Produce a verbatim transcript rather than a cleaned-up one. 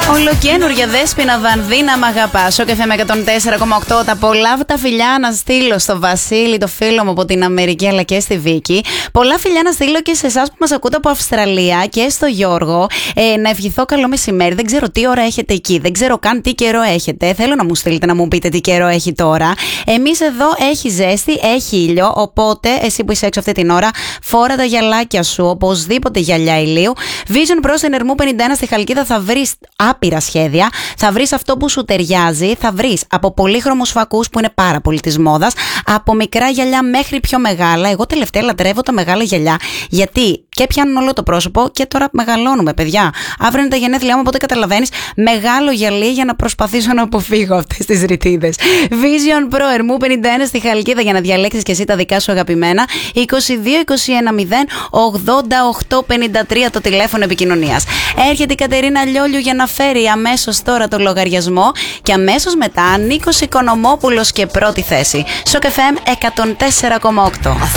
Ολοκένουργια Δέσποινα Βανδίνα, μ' αγαπά. Ο Κεφέ με εκατόν τέσσερα κόμμα οκτώ. Τα πολλά τα φιλιά να στείλω στο Βασίλη, το φίλο μου από την Αμερική, αλλά και στη Βίκη. Πολλά φιλιά να στείλω και σε εσάς που μας ακούτε από Αυστραλία και στο Γιώργο. Ε, να ευχηθώ καλό μεσημέρι. Δεν ξέρω τι ώρα έχετε εκεί. Δεν ξέρω καν τι καιρό έχετε. Θέλω να μου στείλετε να μου πείτε τι καιρό έχει τώρα. Εμείς εδώ έχει ζέστη, έχει ήλιο. Οπότε εσύ που είσαι έξω αυτή την ώρα, φόρα τα γυαλάκια σου. Οπωσδήποτε γυαλιά ηλίου. Vision Pro στην Ερμού πενήντα ένα στη Χαλκίδα θα βρεις άπειρα σχέδια. Θα βρεις αυτό που σου ταιριάζει. Θα βρεις από πολύχρωμους φακούς που είναι πάρα πολύ της μόδας. Από μικρά γυαλιά μέχρι πιο μεγάλα. Εγώ τελευταία λατρεύω τα μεγάλα γυαλιά. Γιατί και πιάνουν όλο το πρόσωπο και τώρα μεγαλώνουμε, παιδιά. Αύριο είναι τα γενέθλιά μου, οπότε καταλαβαίνεις. Μεγάλο γυαλί για να προσπαθήσω να αποφύγω αυτές τις ρητίδες. Vision Pro Ερμού πενήντα ένα στη Χαλκίδα για να διαλέξεις και εσύ τα δικά σου αγαπημένα. είκοσι δύο είκοσι ένα μηδέν ογδόντα οκτώ πενήντα τρία το τηλέφωνο επικοινωνίας. Έρχεται η Κατερίνα Λιόλιου για να φέρει αμέσως τώρα το λογαριασμό και αμέσως μετά Νίκος Οικονομόπουλος και πρώτη θέση. Σοκ εφ εμ εκατόν τέσσερα κόμμα οκτώ.